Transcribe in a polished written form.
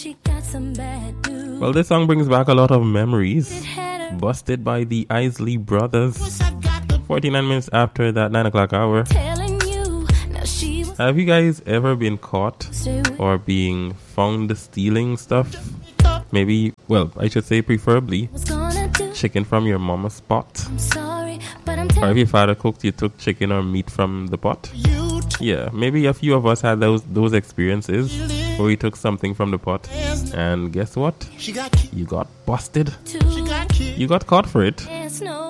Well, this song brings back a lot of memories. Busted by the Isley Brothers. 49 minutes after that 9 o'clock hour. Have you guys ever been caught or being found stealing stuff? Maybe, well, I should say preferably chicken from your mama's pot. Or if your father cooked, you took chicken or meat from the pot. Yeah, maybe a few of us had those experiences where we took something from the pot. And guess what? You got busted. You got caught for it.